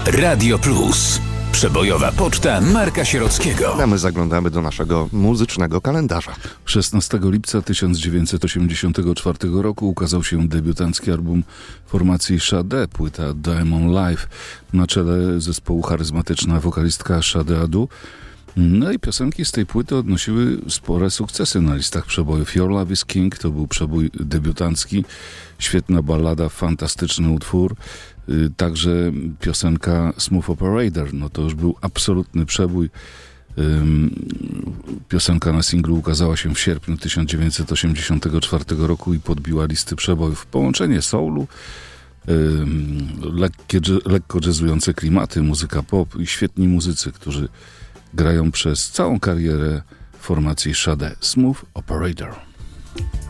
Radio Plus. Przebojowa poczta Marka Sierockiego. A my zaglądamy do naszego muzycznego kalendarza. 16 lipca 1984 roku ukazał się debiutancki album formacji Sade, płyta Diamond Live. Na czele zespołu charyzmatyczna wokalistka Sade Adu. No i piosenki z tej płyty odnosiły spore sukcesy na listach przebojów. Your Love is King to był przebój debiutancki, świetna ballada, fantastyczny utwór. Także piosenka Smooth Operator, no to już był absolutny przebój. Piosenka na singlu ukazała się w sierpniu 1984 roku i podbiła listy przebojów. Połączenie soulu, lekko jazzujące klimaty, muzyka pop i świetni muzycy, którzy grają przez całą karierę formacji Sade. Smooth Operator.